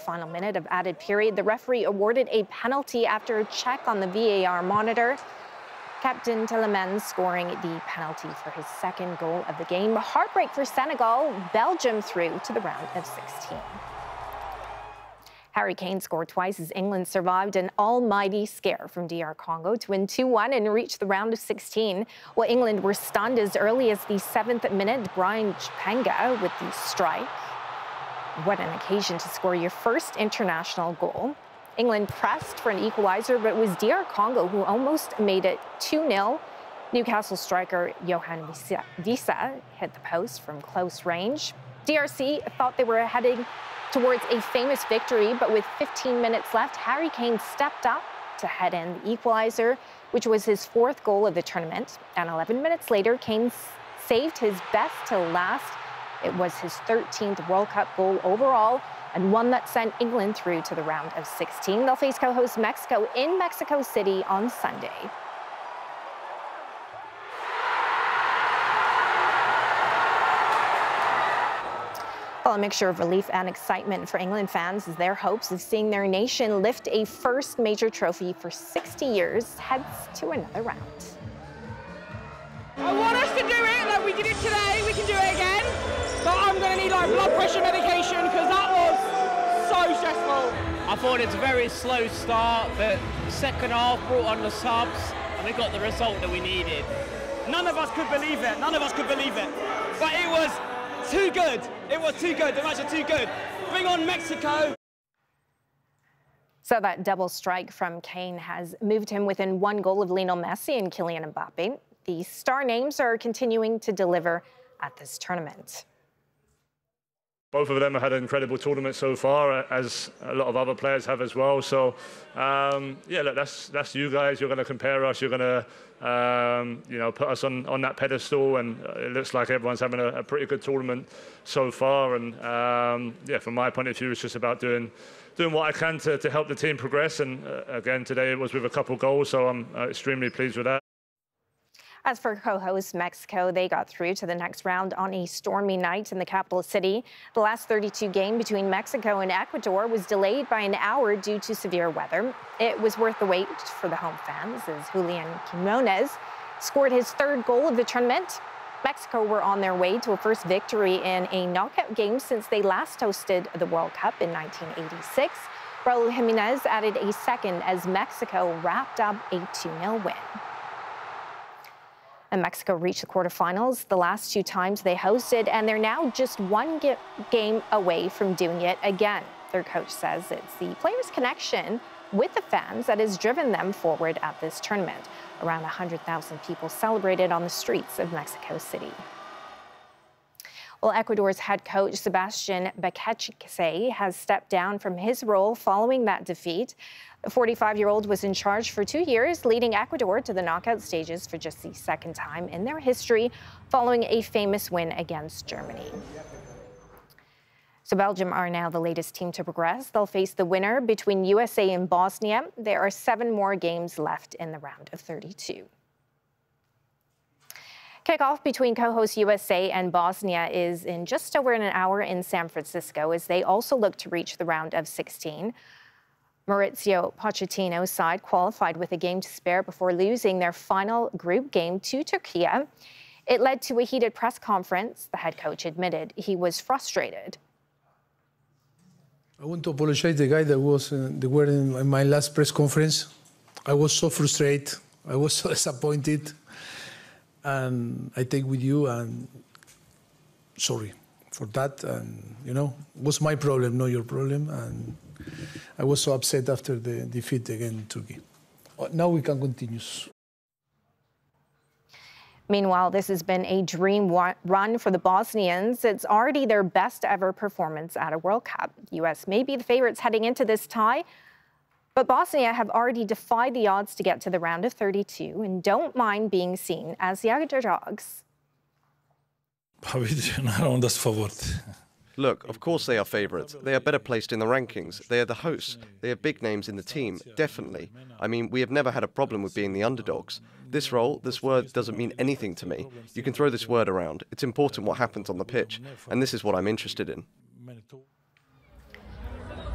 final minute of added period, the referee awarded a penalty after a check on the VAR monitor. Captain Tielemans scoring the penalty for his second goal of the game. Heartbreak for Senegal. Belgium through to the round of 16. Harry Kane scored twice as England survived an almighty scare from DR Congo to win 2-1 and reach the round of 16. Well, England were stunned as early as the 7th minute. Brian Chippenga with the strike. What an occasion to score your first international goal. England pressed for an equalizer, but it was DR Congo who almost made it 2-0. Newcastle striker Yohan Wissa hit the post from close range. DRC thought they were heading towards a famous victory, but with 15 minutes left, Harry Kane stepped up to head in the equalizer, which was his 4th goal of the tournament. And 11 minutes later, Kane saved his best till last. It was his 13th World Cup goal overall, and one that sent England through to the round of 16. They'll face co-host Mexico in Mexico City on Sunday. Well, a mixture of relief and excitement for England fans as their hopes of seeing their nation lift a first major trophy for 60 years heads to another round. I want us to do it like we did it today. We can do it again. But I'm going to need like blood pressure medication because that was so stressful. I thought it's a very slow start, but second half brought on the subs and we got the result that we needed. None of us could believe it. None of us could believe it. But it was too good. It was too good. The match was too good. Bring on Mexico. So that double strike from Kane has moved him within 1 goal of Lionel Messi and Kylian Mbappe. The star names are continuing to deliver at this tournament. Both of them have had an incredible tournament so far, as a lot of other players have as well. So, yeah, look, that's you guys. You're going to compare us. You're going to, you know, put us on that pedestal. And it looks like everyone's having a pretty good tournament so far. And yeah, from my point of view, it's just about doing what I can to help the team progress. And again, today it was with a couple goals, so I'm extremely pleased with that. As for co-host Mexico, they got through to the next round on a stormy night in the capital city. The last 32 game between Mexico and Ecuador was delayed by an hour due to severe weather. It was worth the wait for the home fans as Julian Quiñones scored his 3rd goal of the tournament. Mexico were on their way to a first victory in a knockout game since they last hosted the World Cup in 1986. Raúl Jiménez added a 2nd as Mexico wrapped up a 2-0 win. And Mexico reached the quarterfinals the last 2 times they hosted, and they're now just 1 game away from doing it again. Their coach says it's the players' connection with the fans that has driven them forward at this tournament. Around 100,000 people celebrated on the streets of Mexico City. Well, Ecuador's head coach Sebastián Becachese has stepped down from his role following that defeat. The 45-year-old was in charge for 2 years, leading Ecuador to the knockout stages for just the 2nd time in their history, following a famous win against Germany. So Belgium are now the latest team to progress. They'll face the winner between USA and Bosnia. There are 7 more games left in the round of 32. Kickoff between co-host USA and Bosnia is in just over an hour in San Francisco as they also look to reach the round of 16. Mauricio Pochettino's side qualified with a game to spare before losing their final group game to Turkey. It led to a heated press conference. The head coach admitted he was frustrated. I want to apologize to the guy that was in my last press conference. I was so frustrated. I was so disappointed. And I take with you and sorry for that. And, you know, it was my problem, not your problem. And I was so upset after the defeat against Turkey. Now we can continue. Meanwhile, this has been a dream run for the Bosnians. It's already their best ever performance at a World Cup. The U.S. may be the favorites heading into this tie, but Bosnia have already defied the odds to get to the round of 32 and don't mind being seen as the underdogs. Look, of course they are favourites. They are better placed in the rankings. They are the hosts. They have big names in the team, definitely. I mean, we have never had a problem with being the underdogs. This role, this word doesn't mean anything to me. You can throw this word around. It's important what happens on the pitch, and this is what I'm interested in.